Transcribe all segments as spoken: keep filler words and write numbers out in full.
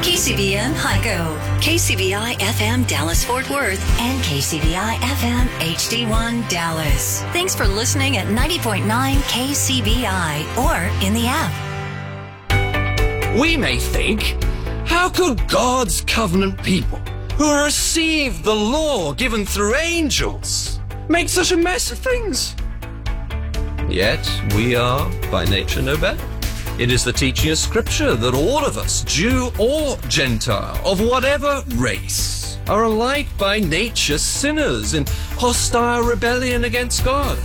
K C B N Hyco, K C B I F M Dallas-Fort Worth, and K C B I F M H D one Dallas. Thanks for listening at ninety point nine K C B I or in the app. We may think, how could God's covenant people, who received the law given through angels, make such a mess of things? Yet we are, by nature, no better. It is the teaching of Scripture that all of us, Jew or Gentile, of whatever race, are alike by nature sinners in hostile rebellion against God.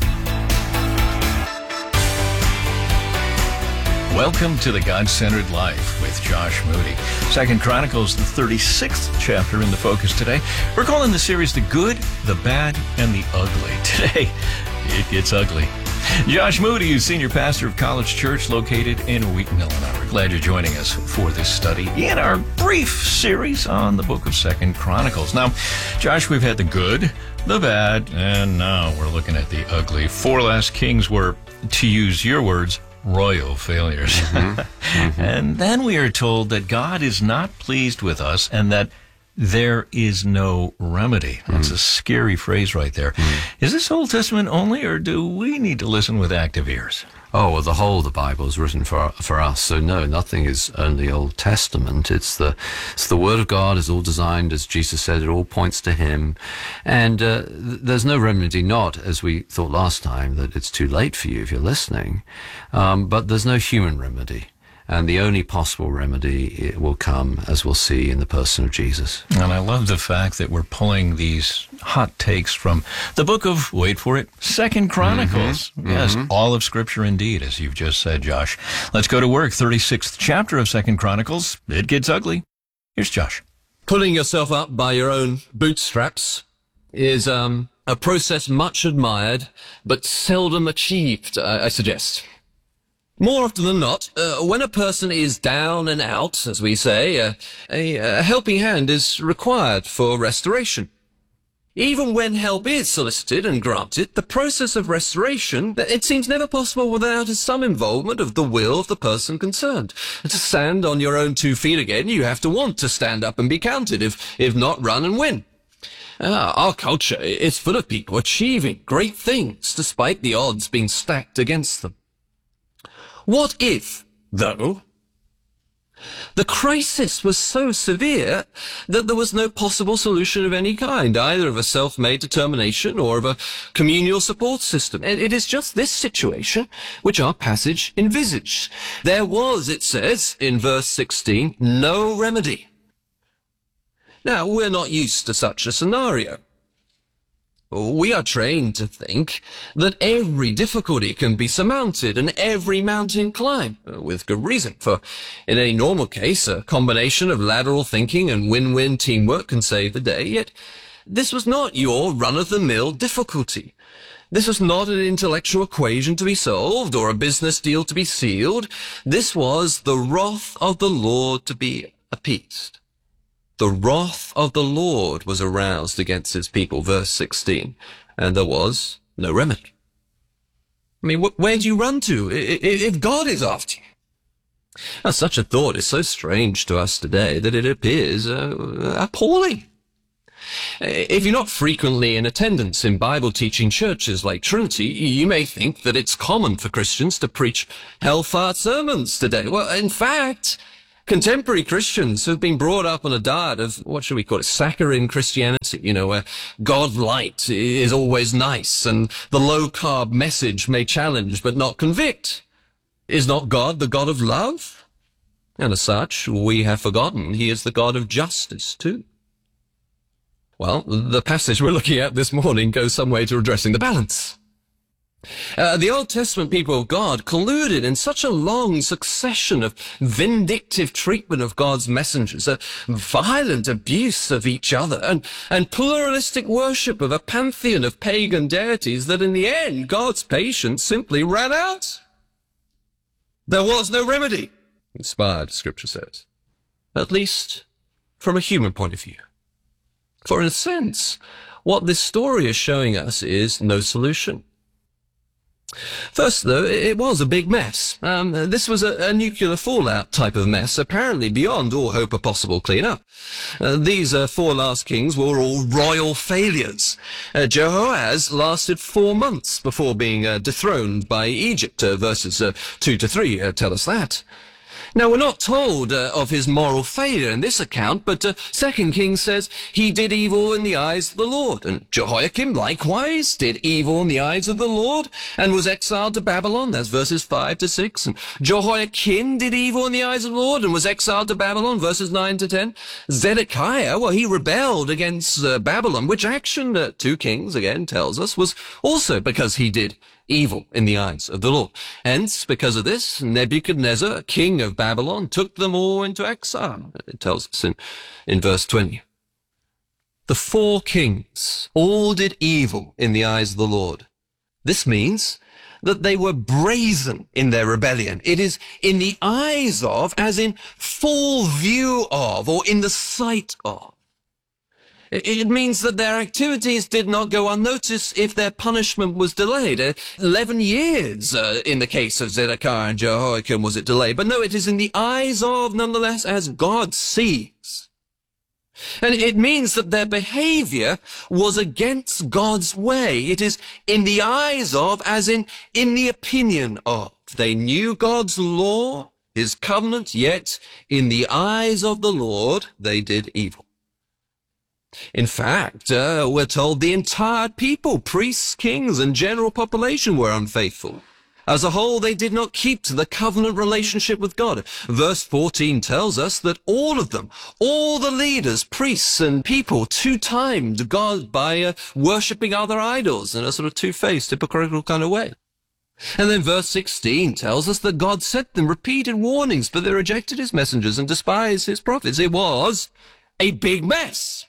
Welcome to the God-Centered Life with Josh Moody. Second Chronicles, the thirty-sixth chapter in the focus today. We're calling the series The Good, the Bad, and the Ugly. Today, it gets ugly. Josh Moody is senior pastor of College Church located in Wheaton, Illinois. We're glad you're joining us for this study in our brief series on the book of Second Chronicles. Now, Josh, we've had the good, the bad, and now we're looking at the ugly. Four last kings were, to use your words, royal failures. Mm-hmm. Mm-hmm. And then we are told that God is not pleased with us and that there is no remedy. That's mm. a scary phrase right there. Mm. Is this Old Testament only, or do we need to listen with active ears? Oh, well, the whole of the Bible is written for for us. So no, nothing is only Old Testament. It's the it's the Word of God. Is all designed, as Jesus said. It all points to Him, and uh, th- there's no remedy. Not as we thought last time that it's too late for you if you're listening, um, but there's no human remedy. And the only possible remedy will come, as we'll see, in the person of Jesus. And I love the fact that we're pulling these hot takes from the book of, wait for it, Second Chronicles. Mm-hmm. Yes, mm-hmm. All of Scripture indeed, as you've just said, Josh. Let's go to work. thirty-sixth chapter of Second Chronicles. It gets ugly. Here's Josh. Pulling yourself up by your own bootstraps is um, a process much admired, but seldom achieved, I, I suggest. More often than not, uh, when a person is down and out, as we say, uh, a, a helping hand is required for restoration. Even when help is solicited and granted, the process of restoration, it seems never possible without some involvement of the will of the person concerned. To stand on your own two feet again, you have to want to stand up and be counted, if, if not, run and win. Uh, our culture is full of people achieving great things despite the odds being stacked against them. What if, though, the crisis was so severe that there was no possible solution of any kind, either of a self-made determination or of a communal support system? It is just this situation which our passage envisaged. There was, it says in verse sixteen, no remedy. Now, we're not used to such a scenario. We are trained to think that every difficulty can be surmounted and every mountain climbed, with good reason, for in any normal case, a combination of lateral thinking and win-win teamwork can save the day. Yet this was not your run-of-the-mill difficulty. This was not an intellectual equation to be solved or a business deal to be sealed. This was the wrath of the Lord to be appeased. The wrath of the Lord was aroused against his people, verse sixteen, and there was no remedy. I mean, wh- where do you run to if God is after you? Now, such a thought is so strange to us today that it appears uh, appalling. If you're not frequently in attendance in Bible-teaching churches like Trinity, you may think that it's common for Christians to preach hellfire sermons today. Well, in fact, contemporary Christians who've been brought up on a diet of, what should we call it, saccharine Christianity, you know, where God light is always nice and the low-carb message may challenge but not convict. Is not God the God of love? And as such, we have forgotten he is the God of justice too. Well, the passage we're looking at this morning goes some way to addressing the balance. Uh, the Old Testament people of God colluded in such a long succession of vindictive treatment of God's messengers, a violent abuse of each other, and, and pluralistic worship of a pantheon of pagan deities that in the end God's patience simply ran out. There was no remedy, inspired Scripture says, at least from a human point of view. For in a sense, what this story is showing us is no solution. First, though, it was a big mess. Um, this was a, a nuclear fallout type of mess, apparently beyond all hope of possible clean-up. Uh, these uh, four last kings were all royal failures. Uh, Jehoahaz lasted four months before being uh, dethroned by Egypt. Uh, verses uh, two to three uh, tell us that. Now, we're not told uh, of his moral failure in this account, but uh, Second Kings says he did evil in the eyes of the Lord. And Jehoiakim likewise did evil in the eyes of the Lord and was exiled to Babylon. That's verses five to six. And Jehoiakim did evil in the eyes of the Lord and was exiled to Babylon, verses nine to ten. Zedekiah, well, he rebelled against uh, Babylon, which action, uh, two Kings, again, tells us, was also because he did evil in the eyes of the Lord. Hence, because of this, Nebuchadnezzar, king of Babylon, took them all into exile. It tells us in, in verse twenty. The four kings all did evil in the eyes of the Lord. This means that they were brazen in their rebellion. It is in the eyes of, as in full view of, or in the sight of. It means that their activities did not go unnoticed if their punishment was delayed. Uh, Eleven years, uh, in the case of Zedekiah and Jehoiakim, was it delayed. But no, it is in the eyes of, nonetheless, as God sees. And it means that their behavior was against God's way. It is in the eyes of, as in, in the opinion of. They knew God's law, his covenant, yet in the eyes of the Lord, they did evil. In fact, uh, we're told the entire people, priests, kings, and general population were unfaithful. As a whole, they did not keep to the covenant relationship with God. Verse fourteen tells us that all of them, all the leaders, priests, and people, two-timed God by uh, worshipping other idols in a sort of two-faced, hypocritical kind of way. And then verse sixteen tells us that God sent them repeated warnings, but they rejected his messengers and despised his prophets. It was a big mess.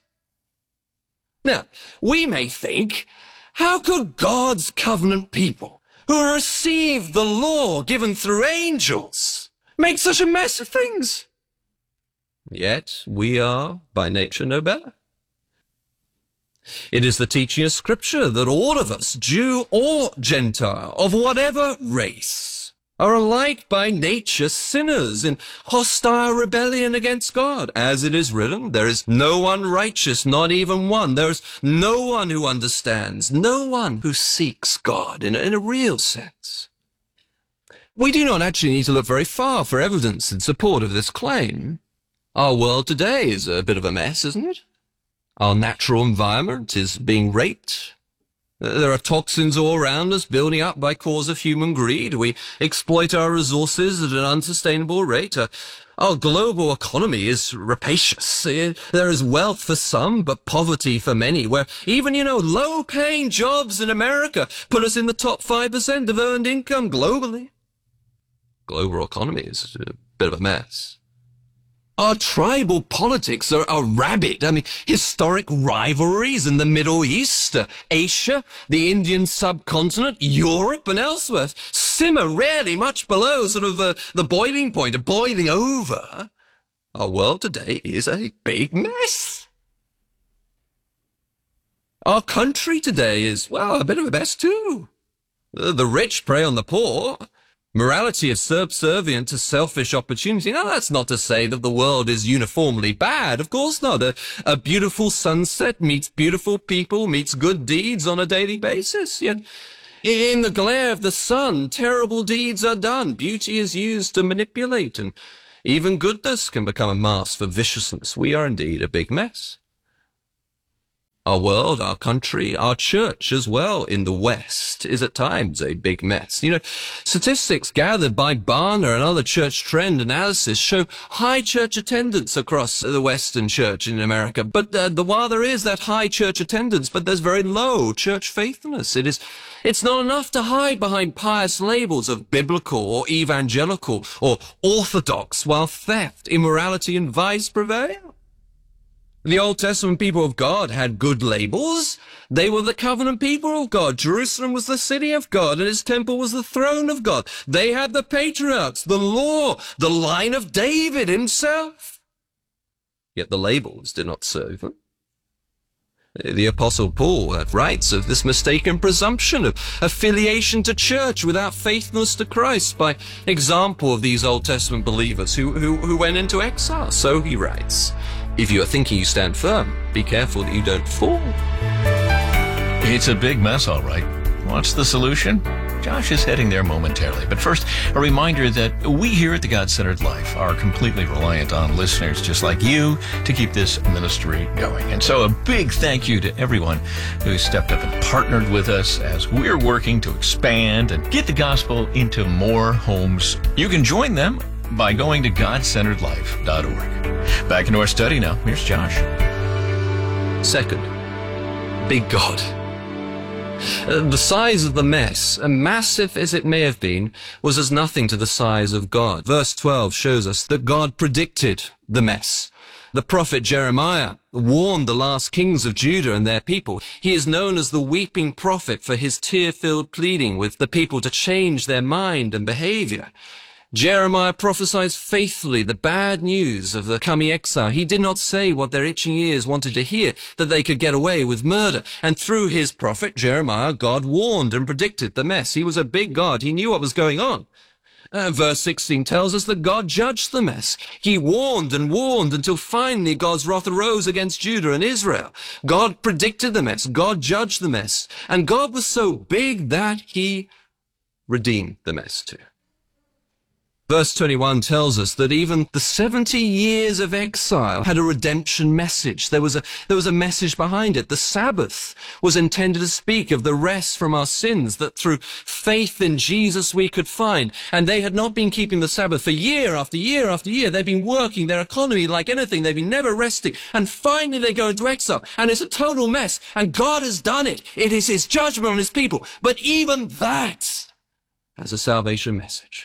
Now, we may think, how could God's covenant people, who received the law given through angels, make such a mess of things? Yet, we are, by nature, no better. It is the teaching of Scripture that all of us, Jew or Gentile, of whatever race, are alike by nature sinners in hostile rebellion against God. As it is written, there is no one righteous, not even one. There is no one who understands, no one who seeks God in a, in a real sense. We do not actually need to look very far for evidence in support of this claim. Our world today is a bit of a mess, isn't it? Our natural environment is being raped. There are toxins all around us building up by cause of human greed. We exploit our resources at an unsustainable rate. Uh, our global economy is rapacious. Uh, there is wealth for some, but poverty for many, where even, you know, low-paying jobs in America put us in the top five percent of earned income globally. Global economy is a bit of a mess. Our tribal politics are, are rabid. I mean, historic rivalries in the Middle East, uh, Asia, the Indian subcontinent, Europe, and elsewhere simmer rarely much below sort of uh, the boiling point, of boiling over. Our world today is a big mess. Our country today is, well, a bit of a mess too. The, the rich prey on the poor. Morality is subservient to selfish opportunity. Now, that's not to say that the world is uniformly bad. Of course not. A, a beautiful sunset meets beautiful people, meets good deeds on a daily basis. Yet, in the glare of the sun, terrible deeds are done. Beauty is used to manipulate, and even goodness can become a mask for viciousness. We are indeed a big mess. Our world, our country, our church as well in the West is at times a big mess. You know, statistics gathered by Barna and other church trend analysis show high church attendance across the Western church in America. But uh, the, while there is that high church attendance, but there's very low church faithfulness. It is, it's not enough to hide behind pious labels of biblical or evangelical or orthodox while theft, immorality, and vice prevail. The Old Testament people of God had good labels. They were the covenant people of God. Jerusalem was the city of God, and his temple was the throne of God. They had the patriarchs, the law, the line of David himself. Yet the labels did not serve them. The Apostle Paul writes of this mistaken presumption of affiliation to church without faithfulness to Christ by example of these Old Testament believers who, who, who went into exile. So he writes, if you are thinking you stand firm, be careful that you don't fall. It's a big mess, all right. What's the solution? Josh is heading there momentarily. But first, a reminder that we here at The God-Centered Life are completely reliant on listeners just like you to keep this ministry going. And so a big thank you to everyone who stepped up and partnered with us as we're working to expand and get the gospel into more homes. You can join them by going to god centered life dot org. Back into our study now. Here's Josh. Second, big God. Uh, the size of the mess, uh, massive as it may have been, was as nothing to the size of God. Verse twelve shows us that God predicted the mess. The prophet Jeremiah warned the last kings of Judah and their people. He is known as the weeping prophet for his tear-filled pleading with the people to change their mind and behavior. Jeremiah prophesied faithfully the bad news of the coming exile. He did not say what their itching ears wanted to hear, that they could get away with murder. And through his prophet Jeremiah, God warned and predicted the mess. He was a big God. He knew what was going on. Uh, verse sixteen tells us that God judged the mess. He warned and warned until finally God's wrath arose against Judah and Israel. God predicted the mess. God judged the mess. And God was so big that he redeemed the mess too. Verse twenty-one tells us that even the seventy years of exile had a redemption message. There was a, there was a message behind it. The Sabbath was intended to speak of the rest from our sins that through faith in Jesus we could find. And they had not been keeping the Sabbath for year after year after year. They've been working their economy like anything. They've been never resting. And finally they go into exile. And it's a total mess. And God has done it. It is his judgment on his people. But even that has a salvation message.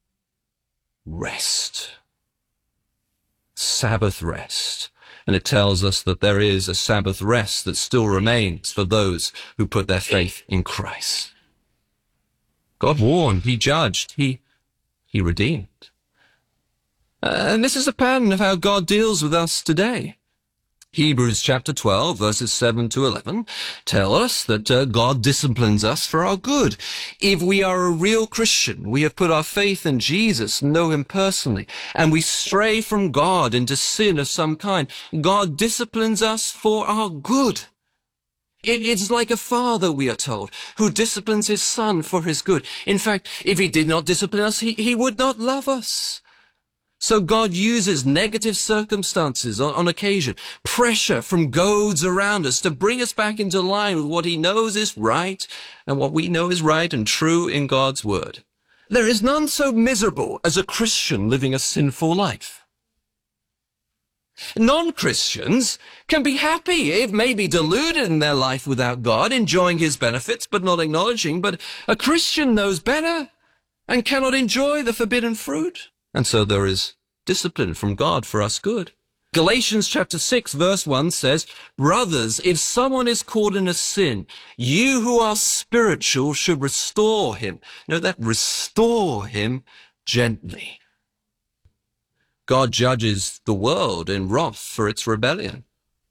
Rest. Sabbath rest. And it tells us that there is a Sabbath rest that still remains for those who put their faith in Christ. God warned, he judged, he, he redeemed. And this is a pattern of how God deals with us today. Hebrews chapter twelve, verses seven to eleven, tell us that uh, God disciplines us for our good. If we are a real Christian, we have put our faith in Jesus, know him personally, and we stray from God into sin of some kind, God disciplines us for our good. It is like a father, we are told, who disciplines his son for his good. In fact, if he did not discipline us, he, he would not love us. So God uses negative circumstances on, on occasion, pressure from goads around us to bring us back into line with what he knows is right and what we know is right and true in God's word. There is none so miserable as a Christian living a sinful life. Non-Christians can be happy, if maybe deluded in their life without God, enjoying his benefits but not acknowledging, but a Christian knows better and cannot enjoy the forbidden fruit. And so there is discipline from God for us good. Galatians chapter six verse one says, brothers, if someone is caught in a sin, you who are spiritual should restore him. Know that? Restore him gently. God judges the world in wrath for its rebellion.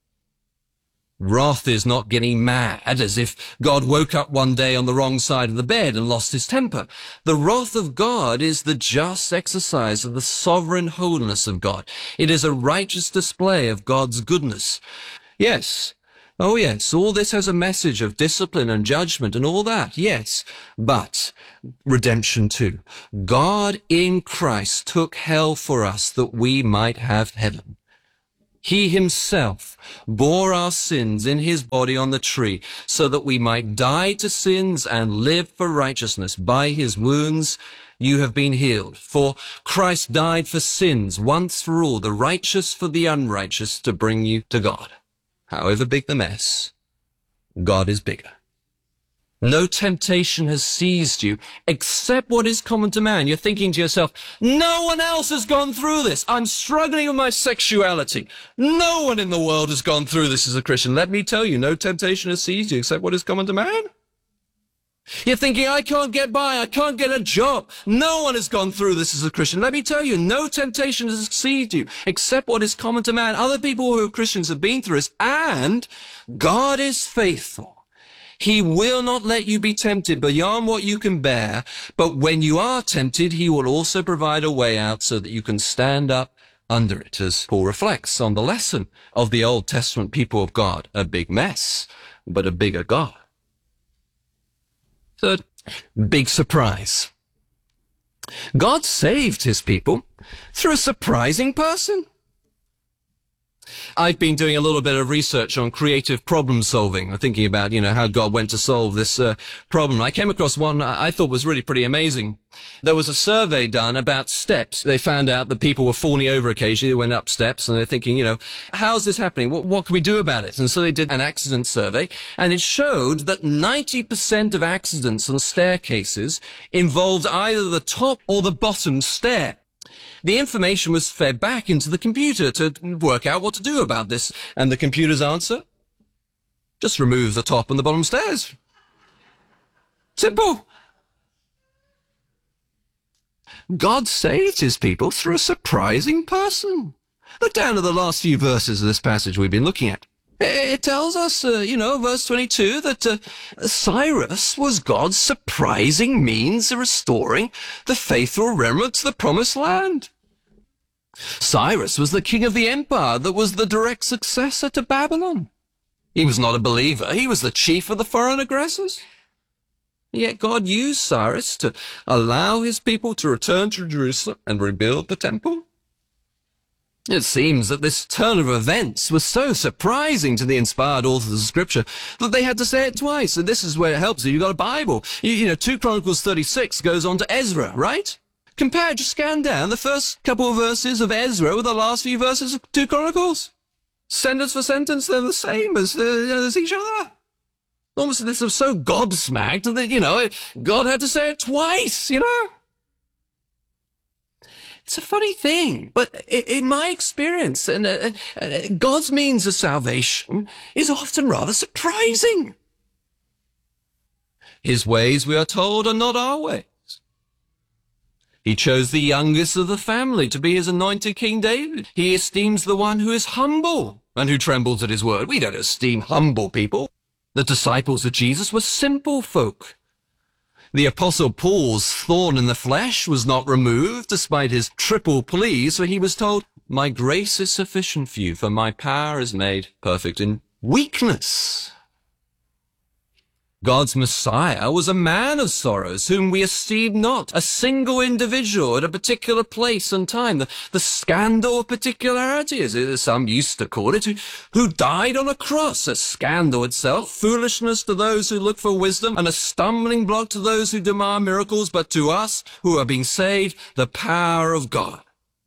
Wrath is not getting mad as if God woke up one day on the wrong side of the bed and lost his temper. The wrath of God is the just exercise of the sovereign holiness of God. It is a righteous display of God's goodness. Yes, oh yes, all this has a message of discipline and judgment and all that, yes, but redemption too. God in Christ took hell for us that we might have heaven. He himself bore our sins in his body on the tree so that we might die to sins and live for righteousness. By his wounds you have been healed. For Christ died for sins once for all, the righteous for the unrighteous, to bring you to God. However big the mess, God is bigger. No temptation has seized you except what is common to man. You're thinking to yourself, no one else has gone through this. I'm struggling with my sexuality. No one in the world has gone through this as a Christian. Let me tell you, no temptation has seized you except what is common to man. You're thinking, I can't get by, I can't get a job. No one has gone through this as a Christian. Let me tell you, no temptation has exceeded you, except what is common to man. Other people who are Christians have been through this, and God is faithful. He will not let you be tempted beyond what you can bear, but when you are tempted, he will also provide a way out so that you can stand up under it, as Paul reflects on the lesson of the Old Testament people of God. A big mess, but a bigger God. Third, big surprise. God saved his people through a surprising person. I've been doing a little bit of research on creative problem solving, thinking about, you know, how God went to solve this uh, problem. I came across one I thought was really pretty amazing. There was a survey done about steps. They found out that people were falling over occasionally. They went up steps, and they're thinking, you know, how's this happening? What, what can we do about it? And so they did an accident survey, and it showed that ninety percent of accidents on staircases involved either the top or the bottom stair. The information was fed back into the computer to work out what to do about this. And the computer's answer? Just remove the top and the bottom stairs. Simple. God saved his people through a surprising person. Look down at the last few verses of this passage we've been looking at. It tells us, uh, you know, verse twenty-two, that uh, Cyrus was God's surprising means of restoring the faithful remnant to the promised land. Cyrus was the king of the empire that was the direct successor to Babylon. He was not a believer. He was the chief of the foreign aggressors. Yet God used Cyrus to allow his people to return to Jerusalem and rebuild the temple. It seems that this turn of events was so surprising to the inspired authors of Scripture that they had to say it twice. And this is where it helps if you've got a Bible. You, you know, two Chronicles thirty-six goes on to Ezra, right? Compare, just scan down the first couple of verses of Ezra with the last few verses of two Chronicles. Sentence for sentence, they're the same as, uh, as each other. Almost this was so gobsmacked that, you know, God had to say it twice, you know? It's a funny thing, but in my experience, and uh, uh, God's means of salvation is often rather surprising. His ways, we are told, are not our ways. He chose the youngest of the family to be his anointed King David. He esteems the one who is humble and who trembles at his word. We don't esteem humble people. The disciples of Jesus were simple folk. The Apostle Paul's thorn in the flesh was not removed despite his triple pleas, for he was told, my grace is sufficient for you, for my power is made perfect in weakness. God's Messiah was a man of sorrows, whom we esteem not, a single individual at a particular place and time, the, the scandal of particularity, as some used to call it, who, who died on a cross, a scandal itself, foolishness to those who look for wisdom, and a stumbling block to those who demand miracles, but to us who are being saved, the power of God.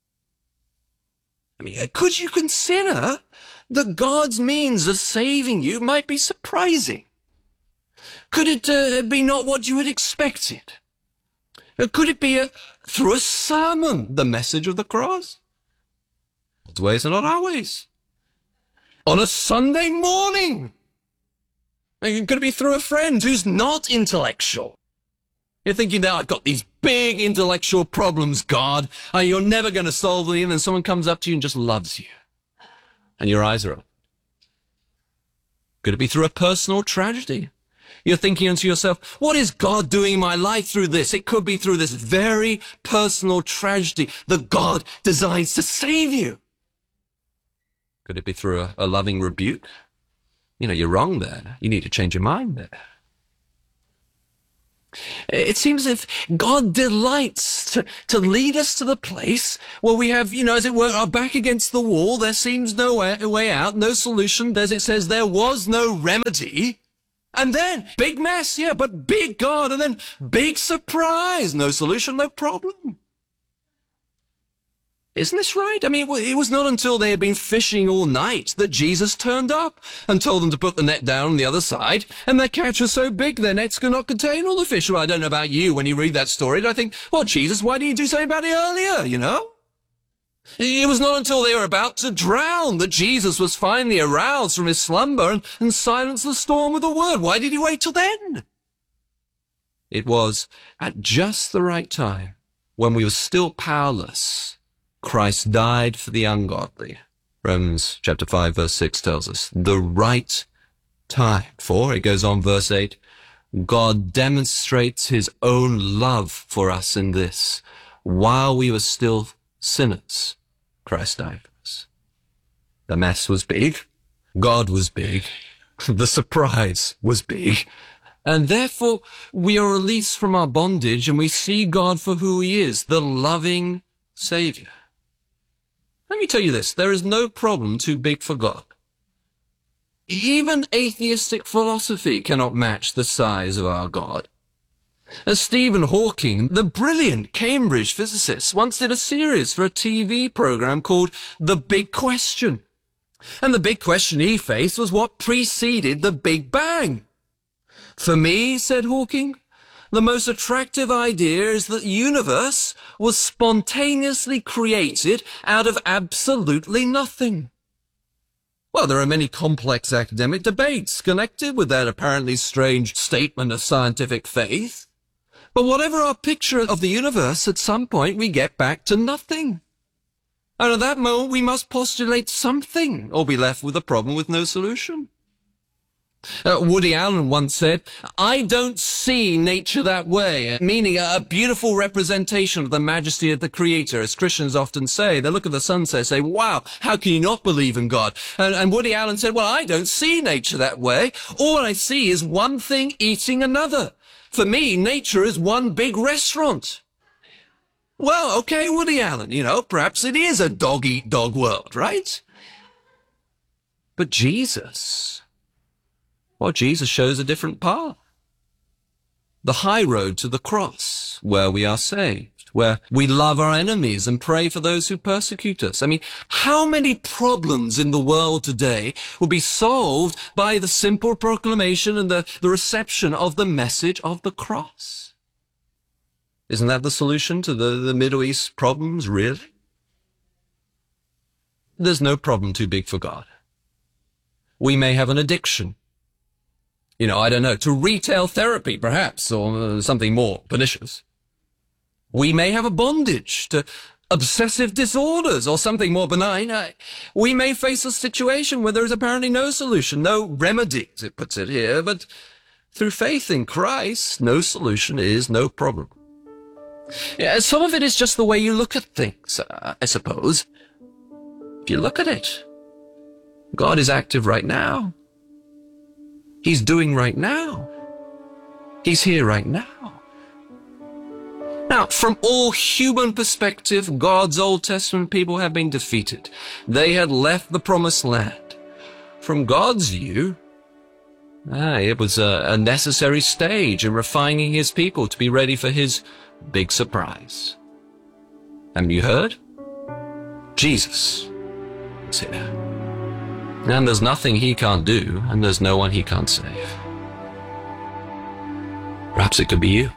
I mean, could you consider that God's means of saving you might be surprising? Could it uh, be not what you had expected? Could it be a, through a sermon, the message of the cross? God's ways are not our ways. On a Sunday morning. Could it be through a friend who's not intellectual? You're thinking that I've got these big intellectual problems, God, and you're never going to solve them, and then someone comes up to you and just loves you. And your eyes are up. Could it be through a personal tragedy? You're thinking unto yourself, what is God doing in my life through this? It could be through this very personal tragedy that God designs to save you. Could it be through a, a loving rebuke? You know, you're wrong there. You need to change your mind there. It seems as if God delights to, to lead us to the place where we have, you know, as it were, our back against the wall. There seems no way, way out, no solution. As it says, there was no remedy. And then, big mess, yeah, but big God, and then big surprise. No solution, no problem. Isn't this right? I mean, it was not until they had been fishing all night that Jesus turned up and told them to put the net down on the other side, and their catch was so big their nets could not contain all the fish. Well, I don't know about you, when you read that story, I think, well, Jesus, why didn't you do something about it earlier, you know? It was not until they were about to drown that Jesus was finally aroused from his slumber and, and silenced the storm with a word. Why did he wait till then? It was at just the right time, when we were still powerless, Christ died for the ungodly. Romans chapter five verse six tells us the right time. For, it goes on verse eight, God demonstrates his own love for us in this. While we were still sinners, Christ died for us. The mess was big. God was big. The surprise was big. And therefore, we are released from our bondage and we see God for who he is, the loving Savior. Let me tell you this, there is no problem too big for God. Even atheistic philosophy cannot match the size of our God. As Stephen Hawking, the brilliant Cambridge physicist, once did a series for a T V program called The Big Question. And the big question he faced was what preceded the Big Bang. For me, said Hawking, the most attractive idea is that the universe was spontaneously created out of absolutely nothing. Well, there are many complex academic debates connected with that apparently strange statement of scientific faith. But whatever our picture of the universe, at some point we get back to nothing. And at that moment we must postulate something or be left with a problem with no solution. Uh, Woody Allen once said, I don't see nature that way, meaning a beautiful representation of the majesty of the Creator. As Christians often say, they look at the sunset and say, wow, how can you not believe in God? And, and Woody Allen said, well, I don't see nature that way. All I see is one thing eating another. For me, nature is one big restaurant. Well, okay, Woody Allen, you know, perhaps it is a dog-eat-dog world, right? But Jesus... Well, Jesus shows a different path. The high road to the cross, where we are saved, where we love our enemies and pray for those who persecute us. I mean, how many problems in the world today will be solved by the simple proclamation and the, the reception of the message of the cross? Isn't that the solution to the, the Middle East problems, really? There's no problem too big for God. We may have an addiction. You know, I don't know, to retail therapy, perhaps, or uh, something more pernicious. We may have a bondage to obsessive disorders or something more benign. Uh, we may face a situation where there is apparently no solution, no remedy, as it puts it here, but through faith in Christ, no solution is no problem. Yeah, some of it is just the way you look at things, uh, I suppose. If you look at it, God is active right now. He's doing right now. He's here right now. Now, from all human perspective, God's Old Testament people have been defeated. They had left the promised land. From God's view, ah, it was a, a necessary stage in refining his people to be ready for his big surprise. Haven't you heard? Jesus is here. And there's nothing he can't do, and there's no one he can't save. Perhaps it could be you.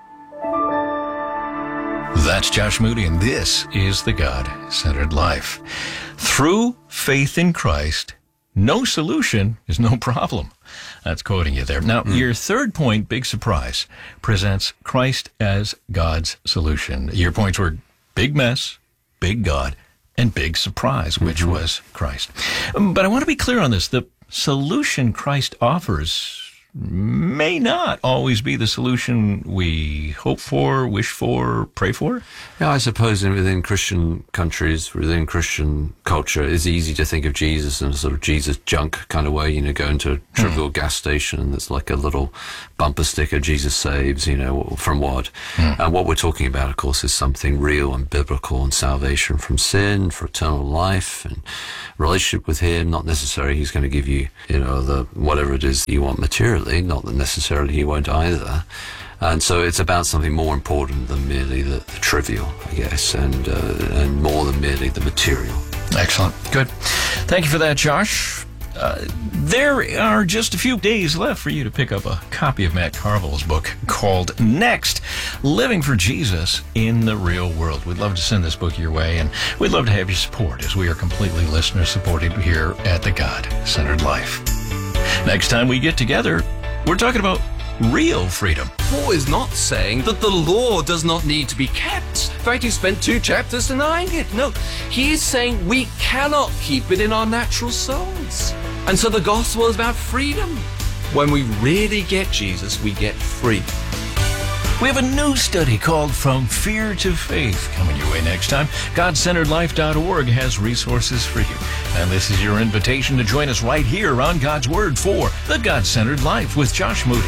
That's Josh Moody, and this is the God-Centered Life. Through faith in Christ, no solution is no problem. That's quoting you there. Now, mm. your third point, big surprise, presents Christ as God's solution. Your points were big mess, big God, and big surprise, which mm-hmm. was Christ. But I want to be clear on this. The solution Christ offers may not always be the solution we hope for, wish for, pray for. Yeah, I suppose within Christian countries, within Christian culture, it's easy to think of Jesus in a sort of Jesus junk kind of way. You know, go into a trivial mm. gas station and there's like a little bumper sticker, Jesus saves, you know, from what? Mm. And what we're talking about, of course, is something real and biblical and salvation from sin, for eternal life and relationship with him. Not necessarily he's going to give you, you know, the whatever it is you want materially. Not that necessarily he won't either. And so it's about something more important than merely the, the trivial, I guess, and uh, and more than merely the material. Excellent. Good. Thank you for that, Josh. Uh, there are just a few days left for you to pick up a copy of Matt Carville's book called Next, Living for Jesus in the Real World. We'd love to send this book your way, and we'd love to have your support as we are completely listener-supported here at the God-Centered Life. Next time we get together, we're talking about real freedom. Paul is not saying that the law does not need to be kept. In fact, he spent two chapters denying it. No, he is saying we cannot keep it in our natural souls. And so the gospel is about freedom. When we really get Jesus, we get free. We have a new study called From Fear to Faith coming your way next time. God Centered Life dot org has resources for you. And this is your invitation to join us right here on God's Word for The God-Centered Life with Josh Moody.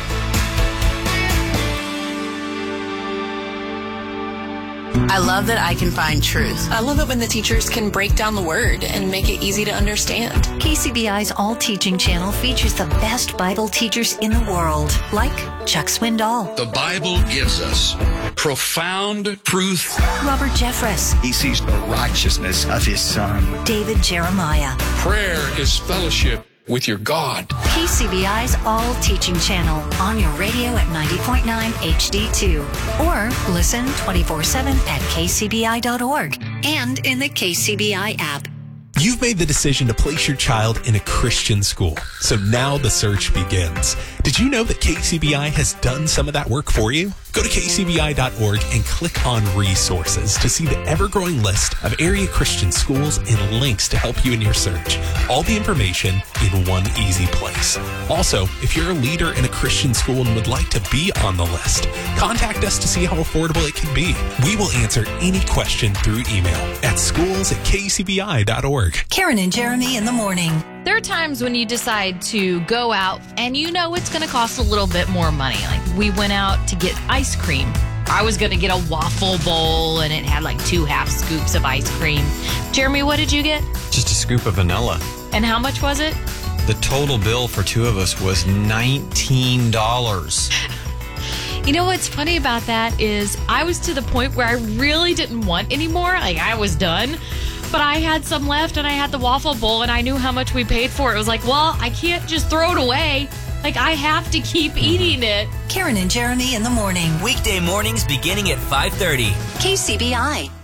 I love that I can find truth. I love it when the teachers can break down the word and make it easy to understand. K C B I's All Teaching channel features the best Bible teachers in the world, like Chuck Swindoll, The Bible gives us profound truth. Robert Jeffress, He sees the righteousness of His Son. David Jeremiah. Prayer is fellowship with your God. K C B I's All Teaching channel on your radio at ninety point nine H D two. Or listen twenty-four seven at K C B I dot org and in the K C B I app. You've made the decision to place your child in a Christian school, so now the search begins. Did you know that K C B I has done some of that work for you? Go to K C B I dot org and click on Resources to see the ever-growing list of area Christian schools and links to help you in your search. All the information in one easy place. Also, if you're a leader in a Christian school and would like to be on the list, contact us to see how affordable it can be. We will answer any question through email at schools at K C B I dot org. Karen and Jeremy in the morning. There are times when you decide to go out and you know it's going to cost a little bit more money. Like we went out to get ice cream. I was going to get a waffle bowl and it had like two half scoops of ice cream. Jeremy, what did you get? Just a scoop of vanilla. And how much was it? The total bill for two of us was nineteen dollars. You know what's funny about that is I was to the point where I really didn't want any more. Like I was done. But I had some left and I had the waffle bowl and I knew how much we paid for it. It was like, well, I can't just throw it away. Like, I have to keep eating it. Karen and Jeremy in the morning. Weekday mornings beginning at five thirty. K C B I.